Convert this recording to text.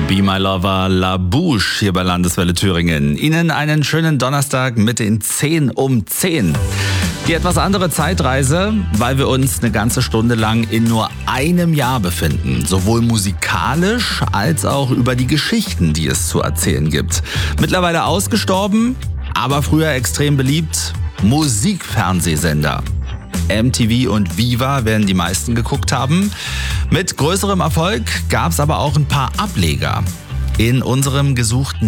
Be My Lover, La Bouche hier bei Landeswelle Thüringen. Ihnen einen schönen Donnerstag mit den 10 um 10. Die etwas andere Zeitreise, weil wir uns eine ganze Stunde lang in nur einem Jahr befinden. Sowohl musikalisch als auch über die Geschichten, die es zu erzählen gibt. Mittlerweile ausgestorben, aber früher extrem beliebt. Musikfernsehsender. MTV und Viva werden die meisten geguckt haben. Mit größerem Erfolg gab es aber auch ein paar Ableger. In unserem gesuchten